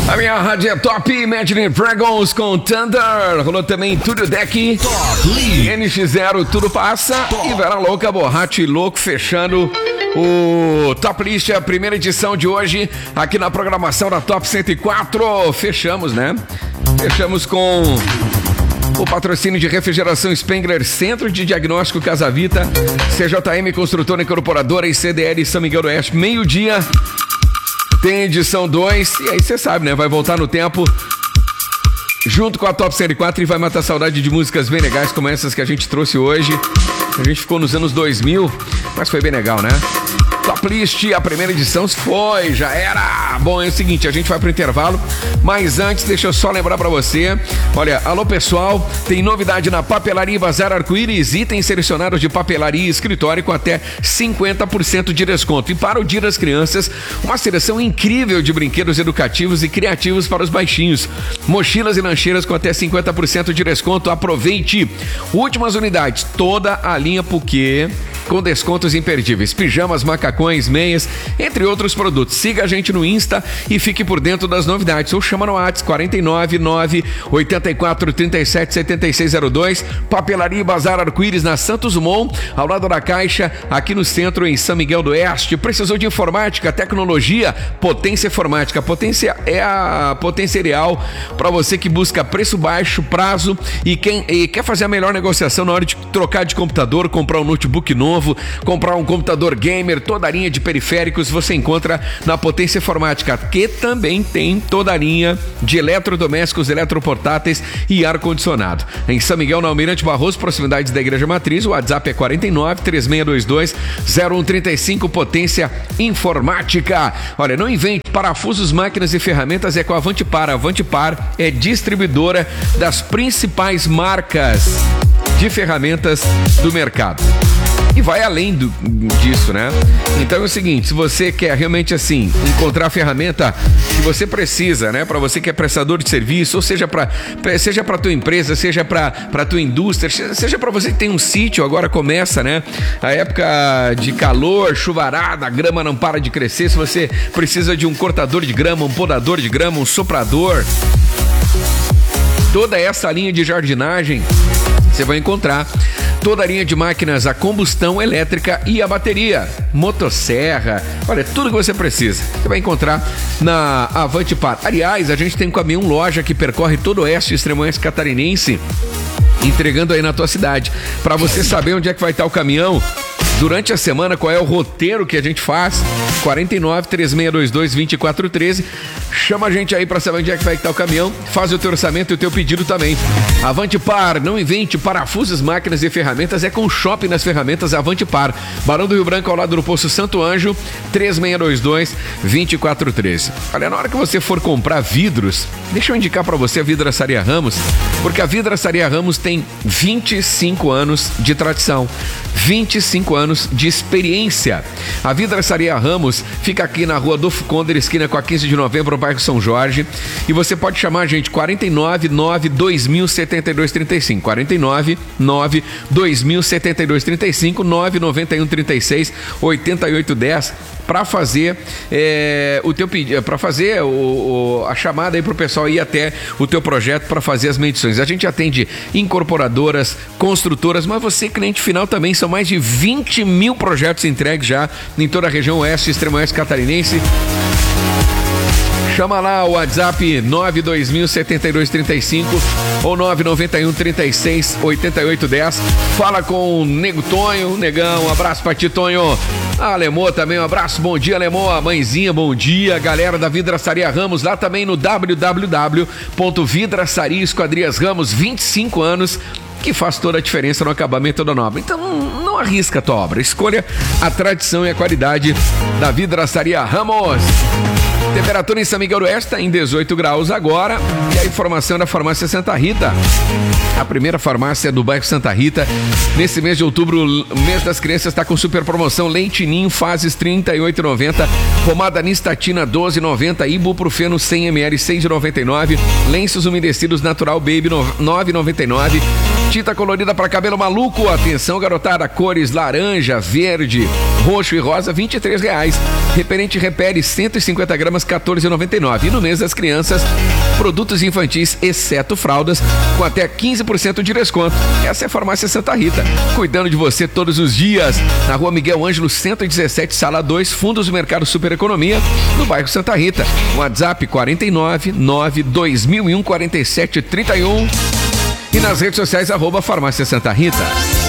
A minha rádio é Top, Imagine Dragons com Thunder. Rolou também Túlio Deck, NX0, Tudo Passa. E Vera Louca, Borracho e Louco, fechando o Top List, a primeira edição de hoje, aqui na programação da Top 104. Fechamos, né? Fechamos com o patrocínio de refrigeração Spengler, Centro de Diagnóstico Casa Vita, CJM Construtora Incorporadora e CDL São Miguel do Oeste. Meio-dia tem edição 2, e aí você sabe, né? Vai voltar no tempo junto com a Top 104 e vai matar saudade de músicas bem legais como essas que a gente trouxe hoje. A gente ficou nos anos 2000, mas foi bem legal, né? Top List, a primeira edição foi, já era. Bom, é o seguinte, a gente vai pro intervalo, mas antes deixa eu só lembrar pra você, olha, alô pessoal, tem novidade na Papelaria Bazar Arco-Íris, itens selecionados de papelaria e escritório com até 50% de desconto. E para o Dia das Crianças, uma seleção incrível de brinquedos educativos e criativos para os baixinhos. Mochilas e lancheiras com até 50% de desconto, aproveite. Últimas unidades, toda a linha Puquê com descontos imperdíveis, pijamas, macacões, meias, entre outros produtos. Siga a gente no Insta e fique por dentro das novidades. Ou chama no WhatsApp 499-8437-7602. Papelaria Bazar Arco-Íris na Santos Dumont, ao lado da Caixa, aqui no centro, em São Miguel do Oeste. Precisou de informática, tecnologia? Potência Informática. Potência é a potência ideal para você que busca preço baixo, prazo e quer fazer a melhor negociação na hora de trocar de computador, comprar um notebook novo, comprar um computador gamer. Toda a linha de periféricos você encontra na Potência Informática, que também tem toda a linha de eletrodomésticos, eletroportáteis e ar-condicionado. Em São Miguel, na Almirante Barroso, proximidades da Igreja Matriz, o WhatsApp é 49-3622-0135, Potência Informática. Olha, não invente, parafusos, máquinas e ferramentas é com a Avantipar. A Avantipar é distribuidora das principais marcas de ferramentas do mercado. E vai além disso, né? Então é o seguinte, se você quer realmente assim encontrar a ferramenta que você precisa, né? Para você que é prestador de serviço, ou seja para tua empresa, seja para tua indústria, seja para você que tem um sítio, agora começa, né? A época de calor, chuvarada, a grama não para de crescer. Se você precisa de um cortador de grama, um podador de grama, um soprador, toda essa linha de jardinagem você vai encontrar. Toda a linha de máquinas a combustão elétrica e a bateria, motosserra, olha, tudo que você precisa, você vai encontrar na Avantipar. Aliás, a gente tem um caminhão loja que percorre todo o oeste e extremo oeste catarinense, entregando aí na tua cidade. Para você saber onde é que vai estar o caminhão durante a semana, qual é o roteiro que a gente faz, 49-3622-2413. Chama a gente aí para saber onde é que vai estar o caminhão, faz o teu orçamento e o teu pedido também. Avantipar, não invente, parafusos, máquinas e ferramentas é com o Shopping nas Ferramentas Avantipar. Barão do Rio Branco, ao lado do Poço Santo Anjo, 3622-2413. Olha, na hora que você for comprar vidros, deixa eu indicar para você a Vidraçaria Ramos, porque a Vidraçaria Ramos tem 25 anos de tradição, 25 anos de experiência. A Vidraçaria Ramos fica aqui na rua Adolfo Conder, esquina com a 15 de novembro, bairro São Jorge, e você pode chamar a gente 499-2072-35, 499-2072-35, 991-36-8810 para fazer o teu pedido, para fazer a chamada aí pro pessoal ir até o teu projeto para fazer as medições. A gente atende incorporadoras, construtoras, mas você, cliente final também, são mais de 20 mil projetos entregues já em toda a região oeste e extremo oeste catarinense. Chama lá o WhatsApp 9207235 ou 991-36-8810. Fala com o Nego Tonho, Negão, um abraço pra ti, Tonho. A Lemô também, um abraço, bom dia, Lemô. A mãezinha, bom dia. Galera da Vidraçaria Ramos, lá também no www.vidraçaria Esquadrias Ramos, 25 anos, que faz toda a diferença no acabamento da obra. Então não arrisca a tua obra, escolha a tradição e a qualidade da Vidraçaria Ramos. Temperatura em São Miguel do Oeste está em 18 graus agora. E a informação da Farmácia Santa Rita, a primeira farmácia do bairro Santa Rita. Nesse mês de outubro, o mês das crianças, está com super promoção: Leite Ninho Fases R$ 38,90, pomada Nistatina R$ 12,90, Ibuprofeno 100 ml R$ 6,99, lenços umedecidos Natural Baby R$ 9,99, tinta colorida para cabelo maluco, atenção garotada, cores laranja, verde, roxo e rosa R$ 23,00. Repelente Repele 150 gramas, R$14,99. E no mês das crianças, produtos infantis, exceto fraldas, com até 15% de desconto. Essa é a Farmácia Santa Rita, cuidando de você todos os dias. Na Rua Miguel Ângelo 117, Sala 2, Fundos do Mercado Super Economia, no bairro Santa Rita. WhatsApp 499-2001-4731 e nas redes sociais @Farmácia Santa Rita.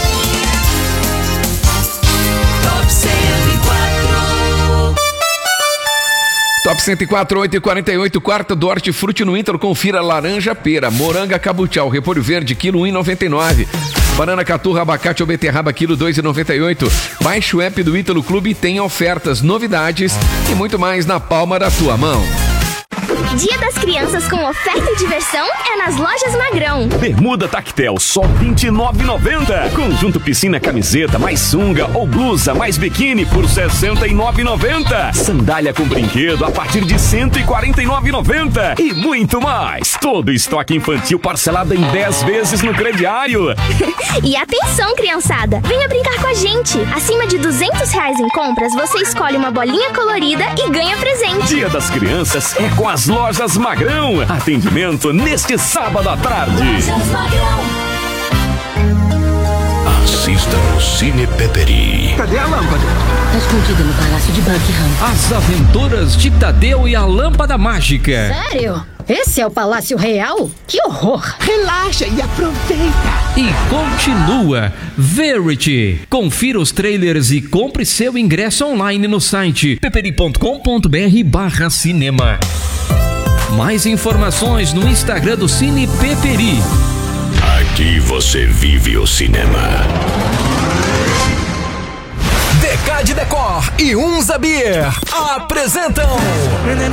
Top 104, 8,48, quarta do Hortifruti no Inter, confira laranja pera, moranga cabutial, repolho verde, quilo 1,99. Banana caturra, abacate ou beterraba, quilo 2,98. Baixe o app do Ítalo Clube e tem ofertas, novidades e muito mais na palma da tua mão. Dia das Crianças com oferta e diversão é nas lojas Magrão. Bermuda Tactel, só R$29,90. Conjunto piscina, camiseta, mais sunga ou blusa, mais biquíni por R$69,90. Sandália com brinquedo a partir de R$149,90. E muito mais. Todo estoque infantil parcelado em 10 vezes no crediário. E atenção, criançada, venha brincar com a gente. Acima de R$200 em compras, você escolhe uma bolinha colorida e ganha presente. Dia das Crianças é com as lojas Magrão. Atendimento neste sábado à tarde. Assista no Cine Peperi. Cadê a lâmpada? Tá escondida no Palácio de Buckingham. As Aventuras de Tadeu e a Lâmpada Mágica. Sério? Esse é o Palácio Real? Que horror! Relaxa e aproveita. E continua Verity. Confira os trailers e compre seu ingresso online no site peperi.com.br/cinema. Mais informações no Instagram do Cine Peperi. Aqui você vive o cinema. Decade Decor e Unza Beer apresentam